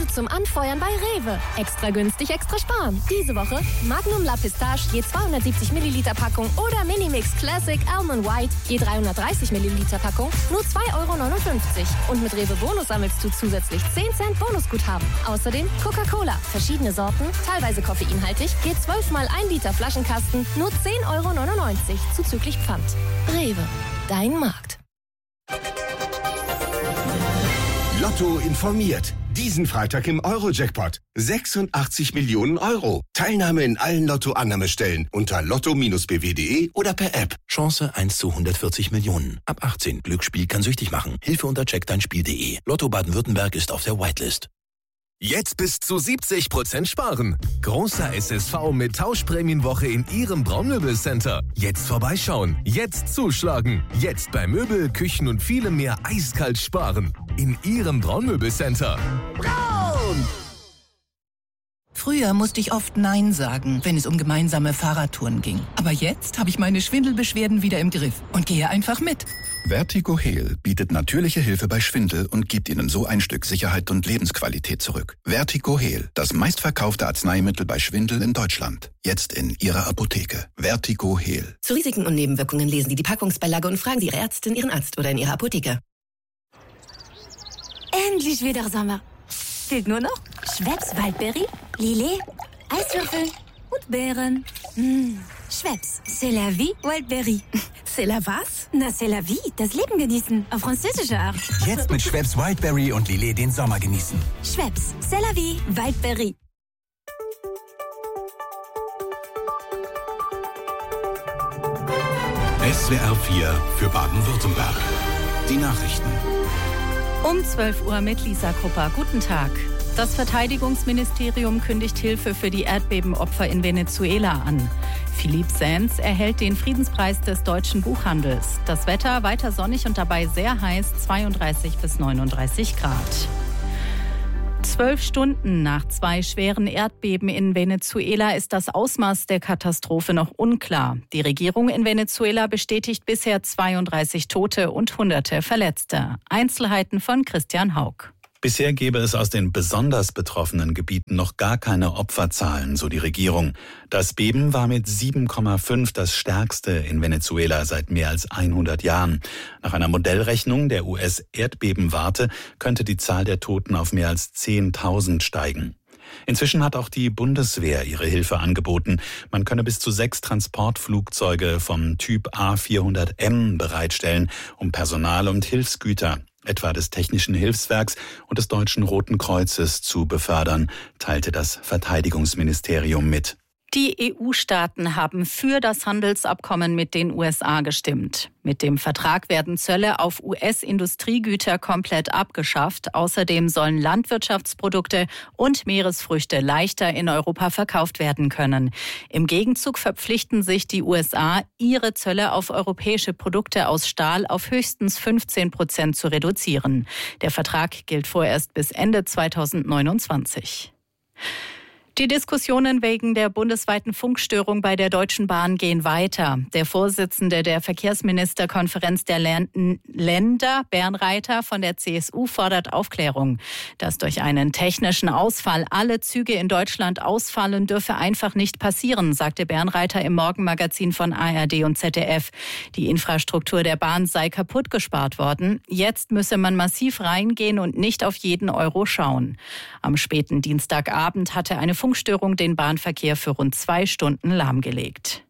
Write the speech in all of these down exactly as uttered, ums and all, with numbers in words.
zum Anfeuern bei Rewe. Extra günstig, extra sparen. Diese Woche Magnum La Pistache je zweihundertsiebzig Milliliter Packung oder Minimix Classic Almond White je dreihundertdreißig Milliliter Packung nur zwei Euro neunundfünfzig. Und mit Rewe Bonus sammelst du zusätzlich zehn Cent Bonusguthaben. Außerdem Coca-Cola, verschiedene Sorten, teilweise koffeinhaltig, je zwölf mal ein Liter Flaschenkasten nur zehn Euro neunundneunzig zuzüglich Pfand. Rewe, dein Markt. Lotto informiert. Diesen Freitag im Euro-Jackpot. sechsundachtzig Millionen Euro. Teilnahme in allen Lotto-Annahmestellen unter lotto b w punkt de oder per App. Chance eins zu hundertvierzig Millionen. Ab achtzehn. Glücksspiel kann süchtig machen. Hilfe unter check dein spiel punkt de. Lotto Baden-Württemberg ist auf der Whitelist. Jetzt bis zu siebzig Prozent sparen. Großer S S V mit Tauschprämienwoche in Ihrem Braunmöbelcenter. Jetzt vorbeischauen. Jetzt zuschlagen. Jetzt bei Möbel, Küchen und vielem mehr eiskalt sparen. In Ihrem Braunmöbelcenter. Braun! Früher musste ich oft Nein sagen, wenn es um gemeinsame Fahrradtouren ging. Aber jetzt habe ich meine Schwindelbeschwerden wieder im Griff und gehe einfach mit. Vertigo Heal bietet natürliche Hilfe bei Schwindel und gibt Ihnen so ein Stück Sicherheit und Lebensqualität zurück. Vertigo Heal, das meistverkaufte Arzneimittel bei Schwindel in Deutschland. Jetzt in Ihrer Apotheke. Vertigo Heal. Zu Risiken und Nebenwirkungen lesen Sie die Packungsbeilage und fragen Sie Ihre Ärztin, Ihren Arzt oder in Ihrer Apotheke. Endlich wieder Sommer. Fehlt nur noch Schweppes Waldberry, Lillet, Eiswürfel und Beeren. Mmh. Schweppes, c'est la vie, Wildberry. C'est la was? Na, c'est la vie, das Leben genießen, auf französische Art. Jetzt mit Schweppes Wildberry und Lillet den Sommer genießen. Schweppes, c'est la vie, Wildberry. S W R vier für Baden-Württemberg. Die Nachrichten. Um zwölf Uhr mit Lisa Krupper. Guten Tag. Das Verteidigungsministerium kündigt Hilfe für die Erdbebenopfer in Venezuela an. Philippe Sands erhält den Friedenspreis des deutschen Buchhandels. Das Wetter weiter sonnig und dabei sehr heiß, zweiunddreißig bis neununddreißig Grad. Zwölf Stunden nach zwei schweren Erdbeben in Venezuela ist das Ausmaß der Katastrophe noch unklar. Die Regierung in Venezuela bestätigt bisher zweiunddreißig Tote und Hunderte Verletzte. Einzelheiten von Christian Haug. Bisher gäbe es aus den besonders betroffenen Gebieten noch gar keine Opferzahlen, so die Regierung. Das Beben war mit sieben Komma fünf das stärkste in Venezuela seit mehr als hundert Jahren. Nach einer Modellrechnung der U S-Erdbebenwarte könnte die Zahl der Toten auf mehr als zehntausend steigen. Inzwischen hat auch die Bundeswehr ihre Hilfe angeboten. Man könne bis zu sechs Transportflugzeuge vom Typ A vierhundert M bereitstellen, um Personal und Hilfsgüter, etwa des Technischen Hilfswerks und des Deutschen Roten Kreuzes, zu befördern, teilte das Verteidigungsministerium mit. Die E U-Staaten haben für das Handelsabkommen mit den U S A gestimmt. Mit dem Vertrag werden Zölle auf U S-Industriegüter komplett abgeschafft. Außerdem sollen Landwirtschaftsprodukte und Meeresfrüchte leichter in Europa verkauft werden können. Im Gegenzug verpflichten sich die U S A, ihre Zölle auf europäische Produkte aus Stahl auf höchstens fünfzehn Prozent zu reduzieren. Der Vertrag gilt vorerst bis Ende zweitausendneunundzwanzig. Die Diskussionen wegen der bundesweiten Funkstörung bei der Deutschen Bahn gehen weiter. Der Vorsitzende der Verkehrsministerkonferenz der Länder, Bernreiter von der C S U, fordert Aufklärung. Dass durch einen technischen Ausfall alle Züge in Deutschland ausfallen, dürfe einfach nicht passieren, sagte Bernreiter im Morgenmagazin von A R D und Z D F. Die Infrastruktur der Bahn sei kaputt gespart worden. Jetzt müsse man massiv reingehen und nicht auf jeden Euro schauen. Am späten Dienstagabend hatte eine Funkstörung den Bahnverkehr für rund zwei Stunden lahmgelegt.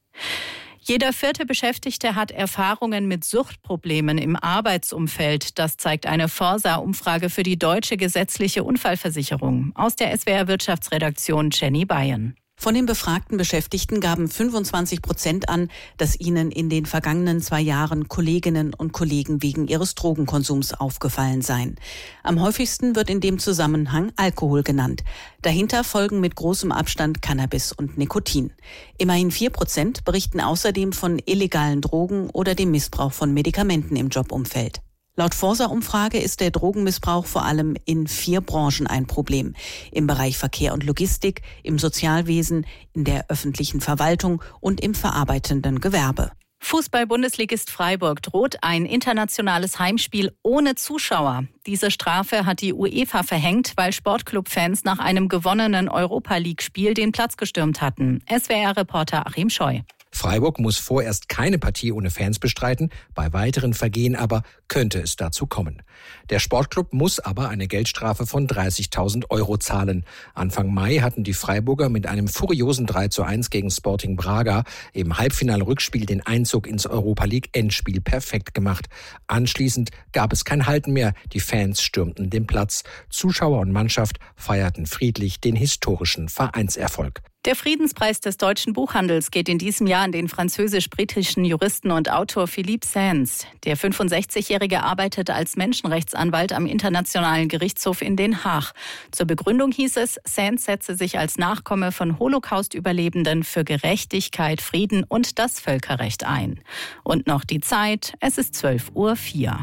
Jeder vierte Beschäftigte hat Erfahrungen mit Suchtproblemen im Arbeitsumfeld. Das zeigt eine Forsa-Umfrage für die Deutsche Gesetzliche Unfallversicherung. Aus der S W R Wirtschaftsredaktion Jenny Bayern. Von den befragten Beschäftigten gaben fünfundzwanzig Prozent an, dass ihnen in den vergangenen zwei Jahren Kolleginnen und Kollegen wegen ihres Drogenkonsums aufgefallen seien. Am häufigsten wird in dem Zusammenhang Alkohol genannt. Dahinter folgen mit großem Abstand Cannabis und Nikotin. Immerhin vier Prozent berichten außerdem von illegalen Drogen oder dem Missbrauch von Medikamenten im Jobumfeld. Laut Forsa-Umfrage ist der Drogenmissbrauch vor allem in vier Branchen ein Problem. Im Bereich Verkehr und Logistik, im Sozialwesen, in der öffentlichen Verwaltung und im verarbeitenden Gewerbe. Fußball-Bundesligist Freiburg droht ein internationales Heimspiel ohne Zuschauer. Diese Strafe hat die UEFA verhängt, weil Sportclub-Fans nach einem gewonnenen Europa-League-Spiel den Platz gestürmt hatten. S W R-Reporter Achim Scheu. Freiburg muss vorerst keine Partie ohne Fans bestreiten, bei weiteren Vergehen aber könnte es dazu kommen. Der Sportclub muss aber eine Geldstrafe von dreißigtausend Euro zahlen. Anfang Mai hatten die Freiburger mit einem furiosen drei zu eins gegen Sporting Braga im Halbfinal-Rückspiel den Einzug ins Europa-League-Endspiel perfekt gemacht. Anschließend gab es kein Halten mehr, die Fans stürmten den Platz. Zuschauer und Mannschaft feierten friedlich den historischen Vereinserfolg. Der Friedenspreis des deutschen Buchhandels geht in diesem Jahr an den französisch-britischen Juristen und Autor Philippe Sands. Der fünfundsechzigjährige arbeitet als Menschenrechtsanwalt am Internationalen Gerichtshof in Den Haag. Zur Begründung hieß es, Sands setze sich als Nachkomme von Holocaust-Überlebenden für Gerechtigkeit, Frieden und das Völkerrecht ein. Und noch die Zeit, es ist zwölf Uhr vier.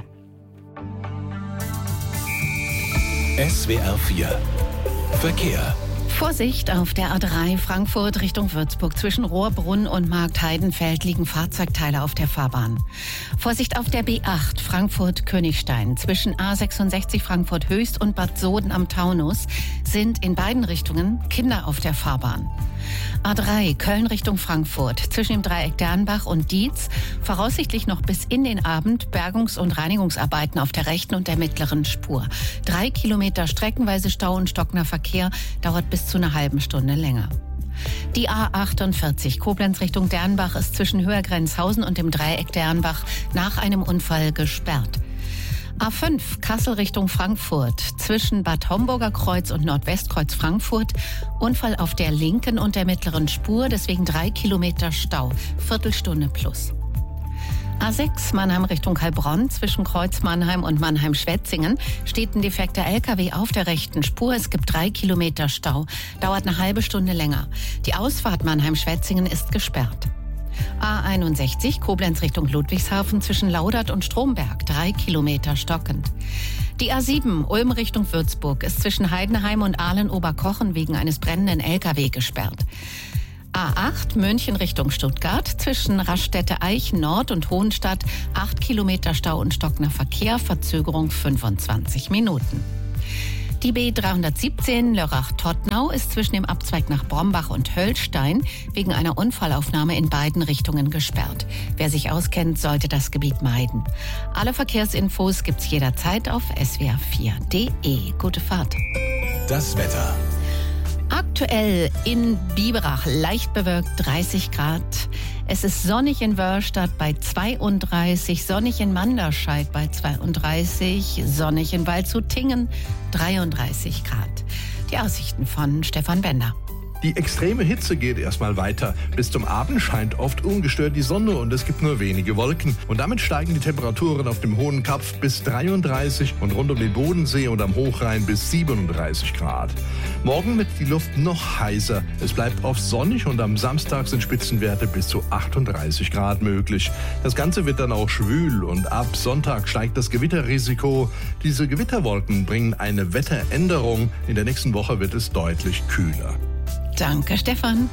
S W R vier Verkehr. Vorsicht auf der A drei Frankfurt Richtung Würzburg. Zwischen Rohrbrunn und Marktheidenfeld liegen Fahrzeugteile auf der Fahrbahn. Vorsicht auf der B acht Frankfurt-Königstein. Zwischen A sechsundsechzig Frankfurt Höchst und Bad Soden am Taunus sind in beiden Richtungen Kinder auf der Fahrbahn. A drei Köln Richtung Frankfurt. Zwischen dem Dreieck Dernbach und Dietz voraussichtlich noch bis in den Abend Bergungs- und Reinigungsarbeiten auf der rechten und der mittleren Spur. Drei Kilometer streckenweise Stau und stockender Verkehr dauert bis zu einer halben Stunde länger. Die A achtundvierzig Koblenz Richtung Dernbach ist zwischen Höhergrenzhausen und dem Dreieck Dernbach nach einem Unfall gesperrt. A fünf Kassel Richtung Frankfurt. Zwischen Bad Homburger Kreuz und Nordwestkreuz Frankfurt. Unfall auf der linken und der mittleren Spur, deswegen drei Kilometer Stau. Viertelstunde plus. A sechs Mannheim Richtung Heilbronn. Zwischen Kreuz Mannheim und Mannheim-Schwetzingen steht ein defekter L K W auf der rechten Spur. Es gibt drei Kilometer Stau. Dauert eine halbe Stunde länger. Die Ausfahrt Mannheim-Schwetzingen ist gesperrt. A einundsechzig Koblenz Richtung Ludwigshafen zwischen Laudert und Stromberg, drei Kilometer stockend. Die A sieben Ulm Richtung Würzburg ist zwischen Heidenheim und Ahlen-Oberkochen wegen eines brennenden L K W gesperrt. A acht München Richtung Stuttgart zwischen Raststätte-Eichen Nord und Hohenstadt, acht Kilometer Stau und stockender Verkehr, Verzögerung fünfundzwanzig Minuten. Die B dreihundertsiebzehn Lörrach-Tottnau ist zwischen dem Abzweig nach Brombach und Höllstein wegen einer Unfallaufnahme in beiden Richtungen gesperrt. Wer sich auskennt, sollte das Gebiet meiden. Alle Verkehrsinfos gibt's jederzeit auf S W R vier punkt de. Gute Fahrt. Das Wetter. Aktuell in Biberach leicht bewölkt dreißig Grad. Es ist sonnig in Wörrstadt bei zweiunddreißig, sonnig in Manderscheid bei zweiunddreißig, sonnig in Waldshut-Tingen dreiunddreißig Grad. Die Aussichten von Stefan Bender. Die extreme Hitze geht erstmal weiter. Bis zum Abend scheint oft ungestört die Sonne und es gibt nur wenige Wolken. Und damit steigen die Temperaturen auf dem Hohen Kapf bis dreiunddreißig und rund um den Bodensee und am Hochrhein bis siebenunddreißig Grad. Morgen wird die Luft noch heißer. Es bleibt oft sonnig und am Samstag sind Spitzenwerte bis zu achtunddreißig Grad möglich. Das Ganze wird dann auch schwül und ab Sonntag steigt das Gewitterrisiko. Diese Gewitterwolken bringen eine Wetteränderung. In der nächsten Woche wird es deutlich kühler. Danke, Stefan.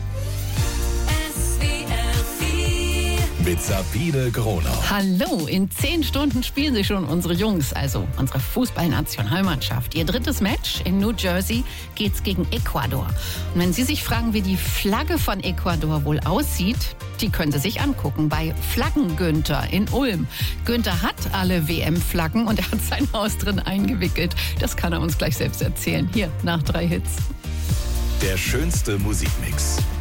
Mit Sabine Gronau. Hallo, in zehn Stunden spielen sie schon unsere Jungs, also unsere Fußballnationalmannschaft. Ihr drittes Match in New Jersey geht's gegen Ecuador. Und wenn Sie sich fragen, wie die Flagge von Ecuador wohl aussieht, die können Sie sich angucken bei Flaggen-Günther in Ulm. Günther hat alle W M-Flaggen und er hat sein Haus drin eingewickelt. Das kann er uns gleich selbst erzählen. Hier, nach drei Hits. Der schönste Musikmix.